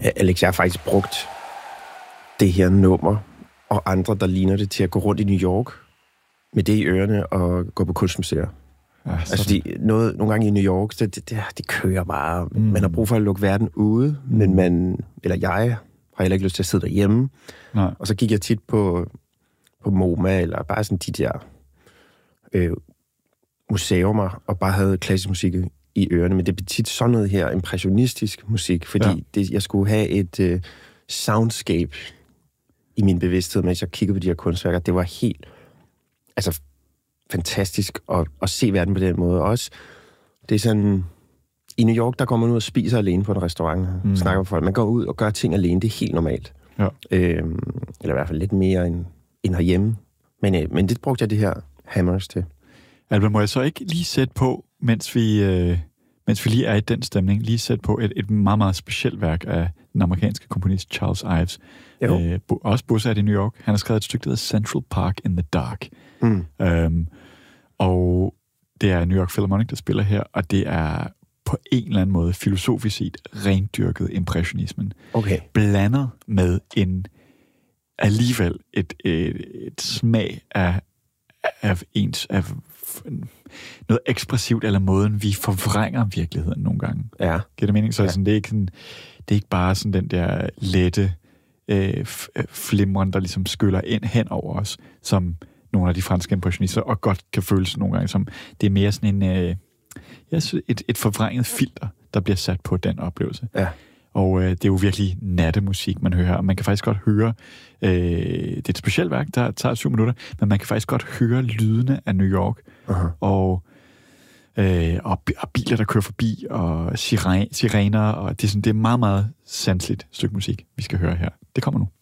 Alex, jeg har faktisk brugt det her nummer og andre, der ligner det, til at gå rundt i New York med det i ørerne og gå på kunstmuseer. Ja, altså, nogle gange i New York, det kører bare. Man har brug for at lukke verden ude, men jeg har heller ikke lyst til at sidde derhjemme. Nej. Og så gik jeg tit på MoMA, eller bare sådan de der museumer, og bare havde klassisk musik i ørerne. Men det blev tit sådan noget her, impressionistisk musik, fordi jeg skulle have et soundscape i min bevidsthed, mens jeg kiggede på de her kunstværker. Det var helt fantastisk at se verden på den måde. Også, det er sådan... I New York, der går man ud og spiser alene på en restaurant, snakker med folk. Man går ud og gør ting alene, det er helt normalt. Ja. Eller i hvert fald lidt mere end herhjemme. Men det brugte jeg det her Hammers til. Alban, må jeg så ikke lige sætte på, mens vi lige er i den stemning, lige sætte på et meget, meget specielt værk af den amerikanske komponist Charles Ives. Også bosat i New York. Han har skrevet et stykke, der hedder Central Park in the Dark. Og det er New York Philharmonic, der spiller her, og det er på en eller anden måde filosofisk set rendyrket impressionismen. Okay. Blandet med alligevel et smag af noget ekspressivt, eller måden, vi forvrænger virkeligheden nogle gange. Ja. Giver det mening? Så sådan, det er ikke bare sådan den der lette flimren, der ligesom skyller ind hen over os, som nogle af de franske impressionister, og godt kan føles nogle gange som, det er mere sådan et forvrænget filter, der bliver sat på den oplevelse. Ja. Og det er jo virkelig nattemusik, man hører. Og man kan faktisk godt høre, det er et specielt værk, der tager 7 minutter, men man kan faktisk godt høre lydene af New York. Uh-huh. Og biler, der kører forbi, og sirener, og det er meget, meget sanseligt stykke musik, vi skal høre her. Det kommer nu.